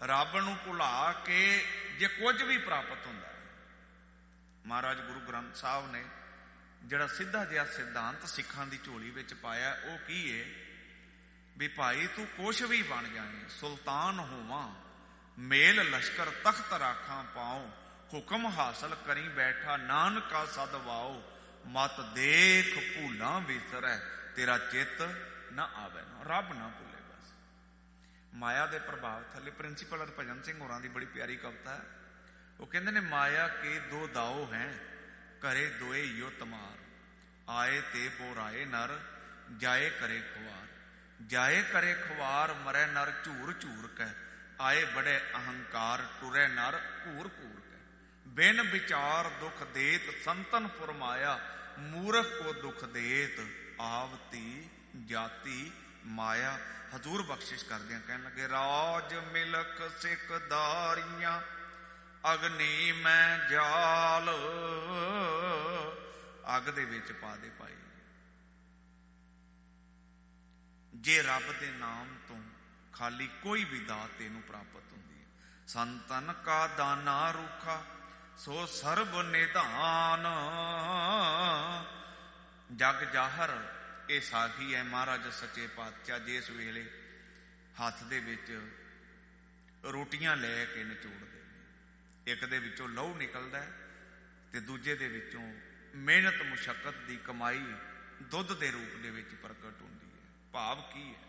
ਰੱਬ ਨੂੰ ਭੁਲਾ ਕੇ ਜੇ ਕੁਝ ਵੀ ਪ੍ਰਾਪਤ ਹੁੰਦਾ ਹੈ। ਮਹਾਰਾਜ ਗੁਰੂ ਗ੍ਰੰਥ ਸਾਹਿਬ ਨੇ ਜਿਹੜਾ ਸਿੱਧਾ ਜਿਹਾ ਸਿਧਾਂਤ ਸਿੱਖਾਂ ਦੀ ਝੋਲੀ ਵਿੱਚ ਪਾਇਆ ਉਹ ਕੀ ਹੈ ਵੀ ਭਾਈ ਤੂੰ ਕੁਛ ਵੀ ਬਣ ਜਾਏ, ਸੁਲਤਾਨ ਹੋਵਾਂ, ਮੇਲ ਲਸ਼ਕਰ ਤਖਤ ਰਾਖਾਂ ਪਾਉ, ਹੁਕਮ ਹਾਸਲ ਕਰੀ ਬੈਠਾ ਨਾਨਕਾ ਸਦ ਵਾਓ, ਮਤ ਦੇਖ ਭੂਲਾਂ ਵਿਸਰੈ ਤੇਰਾ ਚਿੱਤ ਨਾ ਆਵੇ। ਨਾ ਰੱਬ ਨਾ ਭੁੱਲੇ। ਬਸ ਮਾਇਆ ਦੇ ਪ੍ਰਭਾਵ ਥੱਲੇ ਪ੍ਰਿੰਸੀਪਲ ਹਰਭਜਨ ਸਿੰਘ ਹੋਰਾਂ ਦੀ ਬੜੀ ਪਿਆਰੀ ਕਵਿਤਾ ਹੈ। ਉਹ ਕਹਿੰਦੇ ਨੇ ਮਾਇਆ ਕੇ ਦੋ ਦਾਓ ਹੈ, करे दोए यो तमार, आए ते बोराए नर, जाए करे खुवार, जाए करे खुवार, मरै नर झूर झूर कह, आए बड़े अहंकार, टुरै नर घूर घूर कह, बिन विचार दुख देत संतन फुरमाया, मूर्ख को दुख देत आवती जाति माया। हजूर बख्शिश करदे कहन लगे, राज मिलक सिख दारियां अग्नि मैं जाल, अग दे विच पा दे पाई। जे रब दे नाम तो खाली कोई भी दात तेनू प्राप्त होंदी है। संतन का दाना रूखा सो सर्ब निधान, जग जाहर ये साखी है महाराज सच्चे पातशाह जिस वेले हथ दे विच रोटियां लैके नचोड़दे, एक दे विचों लहू निकलदा है ते दूजे दे विचों मेहनत मुशक्कत दी कमाई दुध दे रूप दे विच प्रगट हुंदी है। भाव की है?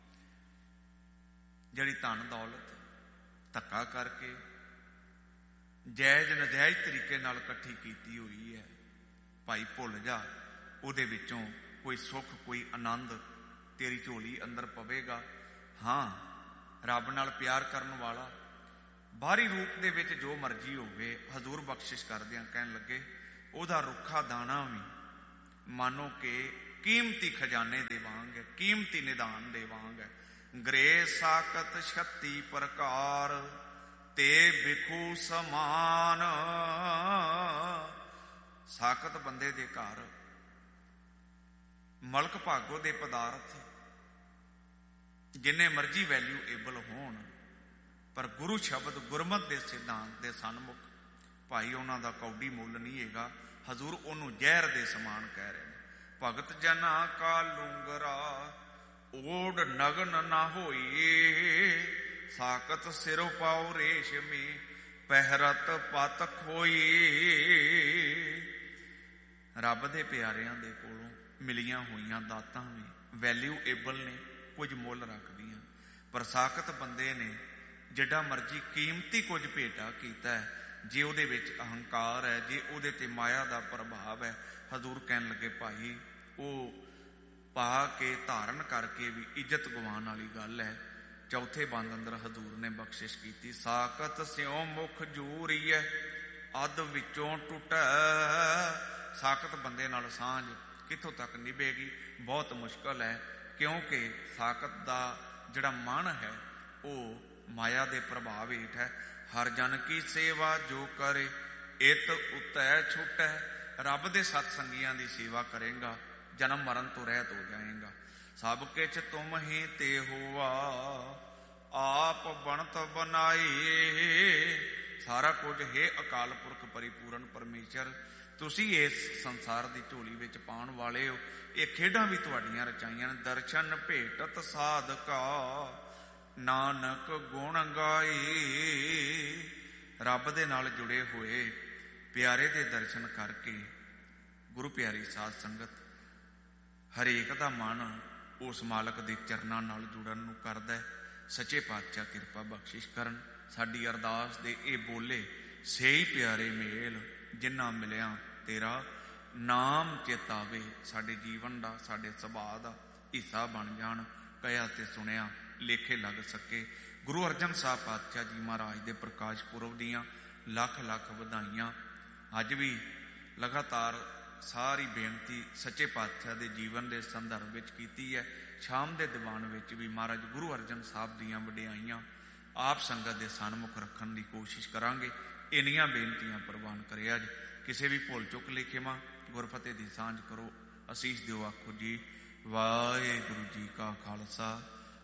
जिहड़ी धन दौलत धक्का करके जायज नजायज तरीके नाल इकट्ठी कीती हुई है, भाई भुल जा, उहदे विचों कोई सुख कोई आनंद तेरी झोली अंदर पवेगा। हाँ, रब नाल प्यार करन वाला बाहरी रूप दे विच जो मर्जी होवे, हजूर बख्शिश करदियां कहन लगे ओहदा रुखा दाना भी मानो कि कीमती खजाने दे वांग है, कीमती निधान दे वांग है। ग्रे साकत 36 प्रकार ते बिखू समान, साकत बंदे दे घर, मलक भागो दे पदार्थ जिन्ने मर्जी वैल्यू एबल होण, पर गुरु शब्द गुरमत के सिद्धांत के सन्मुख भाई उन्हों का कौडी मुल नहीं है। हजूर उन्हों जहर के समान कह रहे हैं। भगत जना का लूंगरा ओड नगन ना होई, साकत सिरो पाओ रेशमी पहरत पत खोई। रब दे प्यारियां दे कोलों मिलियां हुई दातां भी वैल्यू एबल ने, कुछ मुल रखदियां, पर साकत बंदे ने जिड्डा मर्जी कीमती कुछ भेटा कीता है, जे उहदे विच अहंकार है, जे उहदे ते माया दा प्रभाव है, हजूर कहन लगे भाई वो पा के धारण करके भी इज्जत गवाण वाली गल है। चौथे बंद अंदर हजूर ने बख्शिश की, साकत स्यों मुख जूरी है अध विचों टुट। साकत बंदे नाल सांझ कित्थों तक निभेगी? बहुत मुश्किल है, क्योंकि साकत दा जिहड़ा मन है वो माया दे प्रभाव हेठ है। हर जन की सेवा जो करे इत उत्तै छुटै। रब दे सतसंगियां दी सेवा करेगा, जन्म मरण तो रहत हो जाएगा। सब किछ तुम ही ते होआ, आप बनत बनाई। सारा कुछ हे अकाल पुरख परिपूर्ण परमेश्वर, तुसी इस संसार दी झोली विच पाउण वाले हो। ये खेडां भी तुहाडीआं रचाईआं ने। दर्शन भेटत साधका नानक गुण गाई। रब दे नाल जुड़े हुए प्यारे दे दर्शन करके गुरु प्यारी साध संगत हरेक दा मन उस मालक दे चरनां नाल जुड़न नूं करदा है। सच्चे पातशाह किरपा बख्शिश करन। साडी अरदास दे ए बोले, सेई प्यारे मेल जिन्ना मिलिया तेरा नाम चेतावे, साडे जीवन दा साडे सुभाअ दा हिस्सा बन जाण। कहा ते सुनिया लेखे लग सके। गुरु अर्जन साहब पातशाह जी महाराज दे प्रकाश पुरब दियां लख लख वधाइयां। अज भी लगातार सारी बेनती सच्चे पातशाह दे जीवन दे संदर्भ विच कीती है। शाम दे दीवान विच भी महाराज गुरु अर्जन साहब दियां वडियाइयां आप संगत दे सन्मुख रखण दी कोशिश करांगे। इन्नियां बेनतियां प्रवान करिया जी। किसी भी भुल चुक लिखे मां गुरफतेह दी सांझ करो। असीस दिओ आखो जी। वाहिगुरू जी का खालसा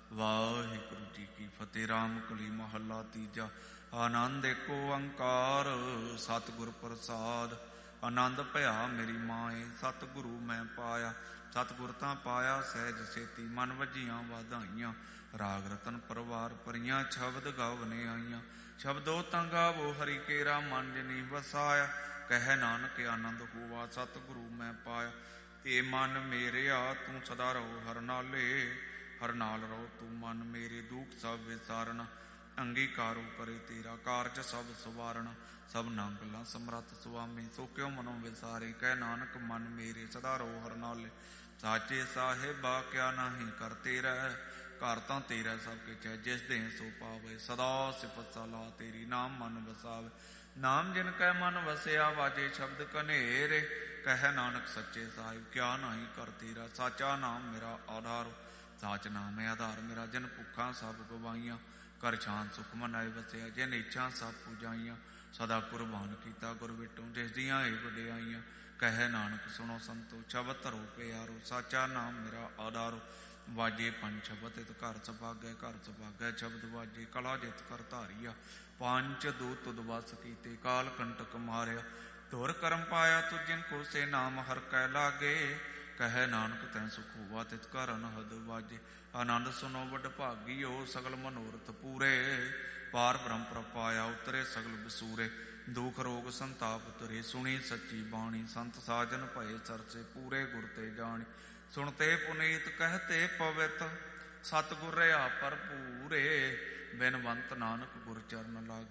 ਵਾਹਿਗੁਰੂ ਜੀ ਕੀ ਫਤਿਹ। ਰਾਮ ਕਲੀ ਮਹੱਲਾ ਤੀਜਾ। ਆਨੰਦ ਏਕੋ ਓੰਕਾਰ ਸਤਿਗੁਰ ਪ੍ਰਸਾਦ। ਆਨੰਦ ਭਇਆ ਮੇਰੀ ਮਾਏ ਸਤਿਗੁਰੂ ਮੈਂ ਪਾਇਆ। ਸਤਿਗੁਰ ਤਾਂ ਪਾਇਆ ਸਹਿਜ ਛੇਤੀ ਮਨ ਵੱਜੀਆਂ ਵਾਧਾਈਆਂ। ਰਾਗ ਰਤਨ ਪਰਵਾਰ ਭਰੀਆਂ ਸ਼ਬਦ ਗਾਵਨੇ ਆਈਆਂ। ਸ਼ਬਦੋ ਤਾਂ ਗਾਵੋ ਹਰੀ ਕੇਰਾ ਮਨ ਜਿਨੀ ਵਸਾਇਆ। ਕਹਿ ਨਾਨਕ ਆਨੰਦ ਹੋਵਾ ਸਤਿਗੁਰੂ ਮੈਂ ਪਾਇਆ। ਤੇ ਮਨ ਮੇਰਿਆ ਤੂੰ ਸਦਾ ਰਹੋ ਹਰ ਨਾਲੇ। ਹਰ ਨਾਲ ਰਹੋ ਤੂੰ ਮਨ ਮੇਰੇ ਦੁੱਖ ਸਭ ਵਿਸਾਰਨ। ਅੰਗੀਕਾਰੋ ਕਰੇ ਤੇਰਾ ਕਾਰਜ ਸਭ ਸਵਾਰਨ। ਸਭ ਨਾ ਗੱਲਾਂ ਸਮਰੱਥ ਸੁਆਮੀ ਸੋ ਕਿਉ ਮਨੋਂ ਵਿਸਾਰੇ। ਕਹਿ ਨਾਨਕ ਮਨ ਮੇਰੇ ਸਦਾ ਰਹੋ ਹਰ ਨਾਲੇ। ਸਾਚੇ ਸਾਹਿਬਾ ਕਿਆ ਨਾਹੀ ਕਰ ਤੇਰਾ। ਘਰ ਤਾਂ ਤੇਰਾ ਸਭ ਕਿਛ ਹੈ ਜਿਸ ਦੇ ਸੋ ਪਾਵੇ। ਸਦਾ ਸਿਫਤ ਸਲਾਹ ਤੇਰੀ ਨਾਮ ਮਨ ਵਸਾਵੇ। ਨਾਮ ਜਿਨ ਕੈ ਮਨ ਵਸਿਆ ਵਾਜੇ ਸ਼ਬਦ ਕਨੇਰੇ। ਕਹਿ ਨਾਨਕ ਸੱਚੇ ਸਾਹਿਬ ਕਿਆ ਨਾਹੀ ਕਰ ਤੇਰਾ। ਸਾਚਾ ਨਾਮ ਮੇਰਾ ਆਧਾਰ ਸਾਚ ਨਾਮ ਹੈ ਆਧਾਰ ਮੇਰਾ। ਜਿਨ ਭੁੱਖਾਂ ਸਭ ਗਵਾਈਆਂ ਕਰ ਸ਼ਾਨ ਸੁਖ ਮਨਾਏ ਵਸਿਆ। ਜਿਨ ਇੱਛਾ ਸਭ ਪੂਜਾਈਆਂ ਸਦਾ ਕੁਰਬਾਨ ਕੀਤਾ ਗੁਰ ਵਿਟੋਂ ਜਿਸ ਦੀਆਂ ਇਹ ਵਡਿਆਈਆਂ। ਕਹਿ ਨਾਨਕ ਸੁਣੋ ਸੰਤੋ ਸ਼ਬਦ ਧਰੋ ਪਿਆਰੋ। ਸਾਚਾ ਨਾਮ ਮੇਰਾ ਆਧਾਰੋ। ਵਾਜੇ ਪੰਜ ਸ਼ਬਦ ਇਤ ਘਰ ਸੁਭਾਗੈ ਘਰ ਸੁਭਾਗੈ। ਸ਼ਬਦ ਵਾਜੇ ਕਲਾ ਜਿਤ ਕਰ ਧਾਰੀਆ। ਪੰਜ ਦੂਤ ਤੁਧ ਵਸ ਕੀਤੇ ਕਾਲ ਕੰਟਕ ਮਾਰਿਆ। ਧੁਰ ਕਰਮ ਪਾਇਆ ਤੁ ਜਿਨ ਕੋ ਸੇ ਨਾਮ ਹਰ ਕੈ ਲਾਗੇ। ਕਹਿ ਨਾਨਕ ਤੈ ਸੁਖ ਹੋਵਾ ਤਿਤ ਘਰ ਅਨਹਦ ਵਾਜੇ। ਆਨੰਦ ਸੁਨੋ ਵਡ ਭਾਗੀਓ ਸਗਲ ਮਨੋਰਥ ਪੂਰੇ। ਪਾਰ ਬ੍ਰਹਮ ਪ੍ਰਪਾਇਆ ਉਤਰੇ ਸਗਲ ਬਸੂਰੇ। ਦੁਖ ਰੋਗ ਸੰਤਾਪ ਤੁਰੇ ਸੁਣੀ ਸੱਚੀ ਬਾਣੀ। ਸੰਤ ਸਾਜਨ ਭਏ ਸਰਸੇ ਪੂਰੇ ਗੁਰ ਤੇ ਜਾਣੀ। ਸੁਣਤੇ ਪੁਨੀਤ ਕਹਿਤੇ ਪਵਿੱਤ ਸਤਿਗੁਰ ਰਹਾ ਭਰਪੂਰੇ। ਬਿਨਵੰਤ ਨਾਨਕ ਗੁਰ ਚਰਨ ਲਾਗੇ।